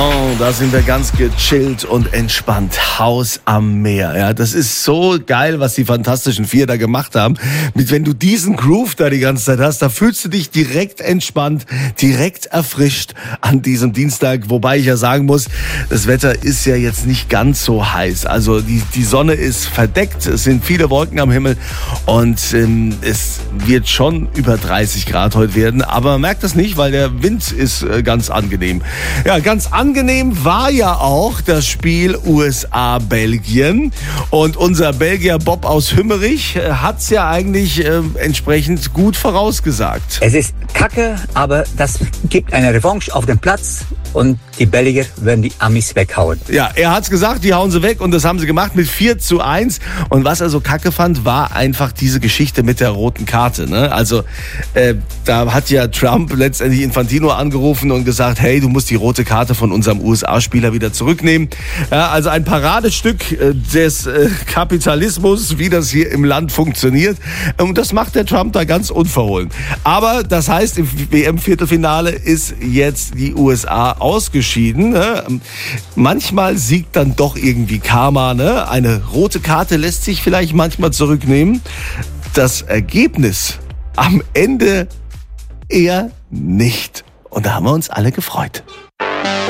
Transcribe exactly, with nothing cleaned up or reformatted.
Oh, da sind wir ganz gechillt und entspannt. Haus am Meer. Ja, das ist so geil, was die Fantastischen Vier da gemacht haben. Mit, wenn du diesen Groove da die ganze Zeit hast, da fühlst du dich direkt entspannt, direkt erfrischt an diesem Dienstag. Wobei ich ja sagen muss, das Wetter ist ja jetzt nicht ganz so heiß. Also die, die Sonne ist verdeckt, es sind viele Wolken am Himmel und ähm, es wird schon über dreißig Grad heute werden. Aber man merkt das nicht, weil der Wind ist äh, ganz angenehm. Ja, ganz angenehm war ja auch das Spiel U S A-Belgien. Und unser Belgier Bob aus Hümmerich hat es ja eigentlich äh, entsprechend gut vorausgesagt. Es ist kacke, aber das gibt eine Revanche auf dem Platz. Und die Belgier werden die Amis weghauen. Ja, er hat's gesagt, die hauen sie weg und das haben sie gemacht mit vier zu eins. Und was er so kacke fand, war einfach diese Geschichte mit der roten Karte. Ne? Also äh, da hat ja Trump letztendlich Infantino angerufen und gesagt, hey, du musst die rote Karte von unserem U S A-Spieler wieder zurücknehmen. Ja, also ein Paradestück äh, des äh, Kapitalismus, wie das hier im Land funktioniert. Und das macht der Trump da ganz unverhohlen. Aber das heißt, im W M-Viertelfinale ist jetzt die U S A ausgeschieden. Ne? Manchmal siegt dann doch irgendwie Karma. Ne? Eine rote Karte lässt sich vielleicht manchmal zurücknehmen. Das Ergebnis am Ende eher nicht. Und da haben wir uns alle gefreut.